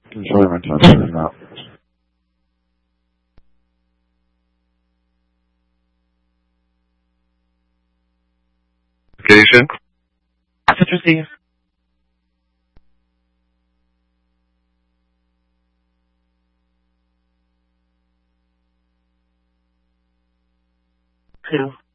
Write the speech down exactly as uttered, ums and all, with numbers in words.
Enjoyment on turning up. Location. Message received. Two.